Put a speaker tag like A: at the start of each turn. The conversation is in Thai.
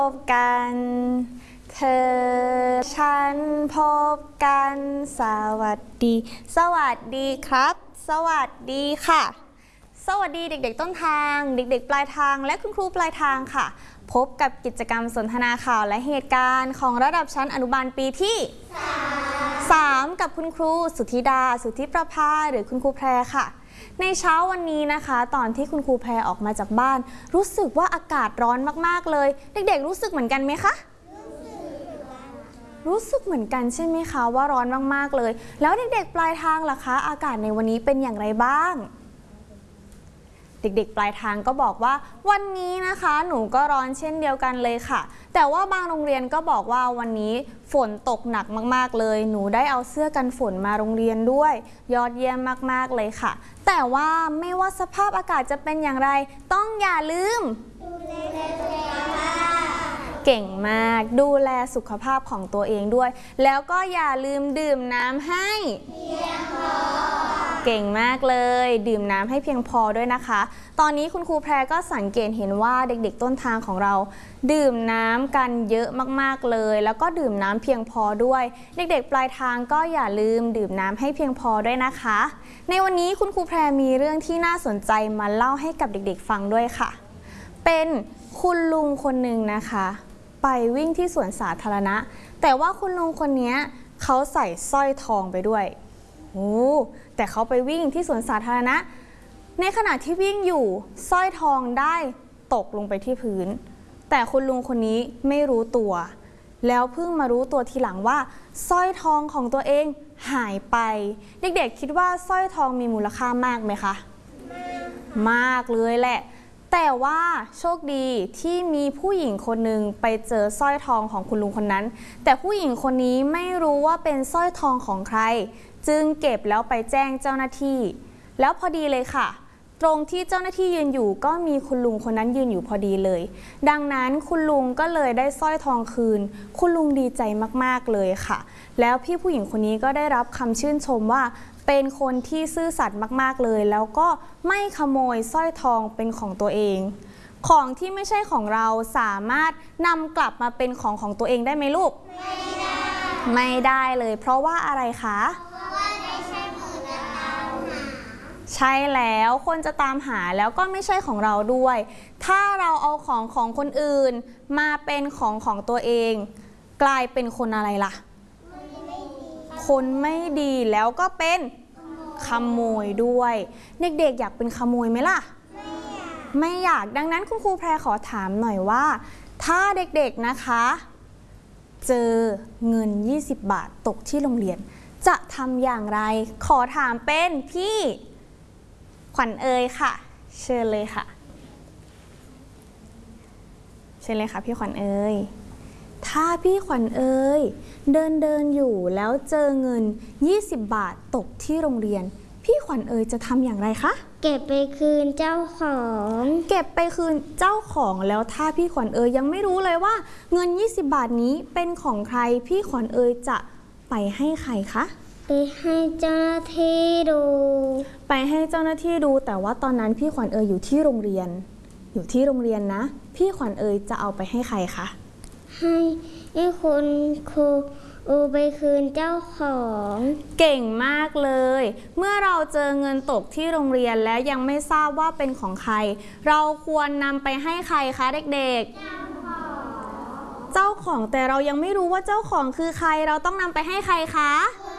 A: พบกันเธอฉันพบกันสวัสดีสวัสดีครับสวัสดีค่ะสวัสดีเด็กๆต้นทางเด็กๆปลายทางและคุณครูปลายทางค่ะพบกับกิจกรรมสนทนาข่าวและเหตุการณ์ของระดับชั้นอนุบาลปีที่3กับคุณครูสุธิดาสุธิประภาหรือคุณครูแพรค่ะในเช้าวันนี้นะคะตอนที่คุณครูแพรออกมาจากบ้านรู้สึกว่าอากาศร้อนมากๆเลยเด็กๆรู้สึกเหมือนกันไหมคะรู้สึกเหมือนกันใช่ไหมคะว่าร้อนมากๆเลยแล้วเด็กๆปลายทางล่ะคะอากาศในวันนี้เป็นอย่างไรบ้างเด็กๆปลายทางก็บอกว่าวันนี้นะคะหนูก็ร้อนเช่นเดียวกันเลยค่ะแต่ว่าบางโรงเรียนก็บอกว่าวันนี้ฝนตกหนักมากๆเลยหนูได้เอาเสื้อกันฝนมาโรงเรียนด้วยยอดเยี่ยมมากๆเลยค่ะแต่ว่าไม่ว่าสภาพอากาศจะเป็นอย่างไรต้องอย่าลืมดูแลสุขภาพเก่งมากดูแลสุขภาพของตัวเองด้วยแล้วก็อย่าลืมดื่มน้ำให้เพียงพอเก่งมากเลยดื่มน้ำให้เพียงพอด้วยนะคะตอนนี้คุณครูแพรก็สังเกตเห็นว่าเด็กๆต้นทางของเราดื่มน้ำกันเยอะมากๆเลยแล้วก็ดื่มน้ำเพียงพอด้วยเด็กๆปลายทางก็อย่าลืมดื่มน้ำให้เพียงพอด้วยนะคะในวันนี้คุณครูแพรมีเรื่องที่น่าสนใจมาเล่าให้กับเด็กๆฟังด้วยค่ะเป็นคุณลุงคนหนึ่งนะคะไปวิ่งที่สวนสาธารณะแต่ว่าคุณลุงคนนี้เขาใส่สร้อยทองไปด้วยแต่เขาไปวิ่งที่สวนสาธารณะในขณะที่วิ่งอยู่สร้อยทองได้ตกลงไปที่พื้นแต่คุณลุงคนนี้ไม่รู้ตัวแล้วเพิ่งมารู้ตัวทีหลังว่าสร้อยทองของตัวเองหายไปเด็กๆคิดว่าสร้อยทองมีมูลค่ามากไหมคะมากเลยแหละแต่ว่าโชคดีที่มีผู้หญิงคนหนึ่งไปเจอสร้อยทองของคุณลุงคนนั้นแต่ผู้หญิงคนนี้ไม่รู้ว่าเป็นสร้อยทองของใครจึงเก็บแล้วไปแจ้งเจ้าหน้าที่แล้วพอดีเลยค่ะตรงที่เจ้าหน้าที่ยืนอยู่ก็มีคุณลุงคนนั้นยืนอยู่พอดีเลยดังนั้นคุณลุงก็เลยได้สร้อยทองคืนคุณลุงดีใจมากๆเลยค่ะแล้วพี่ผู้หญิงคนนี้ก็ได้รับคำชื่นชมว่าเป็นคนที่ซื่อสัตย์มากๆเลยแล้วก็ไม่ขโมยสร้อยทองเป็นของตัวเองของที่ไม่ใช่ของเราสามารถนำกลับมาเป็นของตัวเองได้ไหมลูกไม่ได้เลยเพราะว่าอะไรคะใช่แล้วคนจะตามหาแล้วก็ไม่ใช่ของเราด้วยถ้าเราเอาของคนอื่นมาเป็นของตัวเองกลายเป็นคนอะไรล่ะคนไม่ดีแล้วก็เป็นขโมยด้วยเด็กๆอยากเป็นขโมยไหมล่ะไม่อยากดังนั้นคุณครูแพรขอถามหน่อยว่าถ้าเด็กๆนะคะเจอเงิน20 บาทตกที่โรงเรียนจะทำอย่างไรขอถามเป็นพี่ขวัญเอ๋ยค่ะเชิญเลยค่ะเชิญเลยค่ะพี่ขวัญเอ๋ยถ้าพี่ขวัญเอ๋ยเดินอยู่แล้วเจอเงิน20 บาทตกที่โรงเรียนพี่ขวัญเอ๋ยจะทำอย่างไรคะ
B: เก็บไปคืนเจ้าของ
A: เก็บไปคืนเจ้าของแล้วถ้าพี่ขวัญเอ๋ยยังไม่รู้เลยว่าเงิน20 บาทนี้เป็นของใครพี่ขวัญเอ๋ยจะไปให้ใครคะ
B: ไปให้เจ้าหน้าที่ดู
A: ไปให้เจ้าหน้าที่ดูแต่ว่าตอนนั้นพี่ขวัญเอ๋ยอยู่ที่โรงเรียนนะพี่ขวัญเอ๋ยจะเอาไปให้ใครคะ
B: ให้คุณครูไปคืนเจ้าของ
A: เก่งมากเลยเมื่อเราเจอเงินตกที่โรงเรียนและยังไม่ทราบว่าเป็นของใครเราควรนำไปให้ใครคะเด็กๆเจ้าของแต่เรายังไม่รู้ว่าเจ้าของคือใครเราต้องนำไปให้ใครคะ